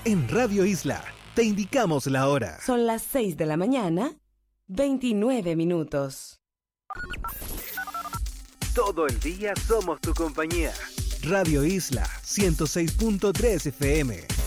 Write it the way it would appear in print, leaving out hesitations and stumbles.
En Radio Isla te indicamos la hora. Son las 6 de la mañana, 29 minutos. Todo el día somos tu compañía. Radio Isla 106.3 FM.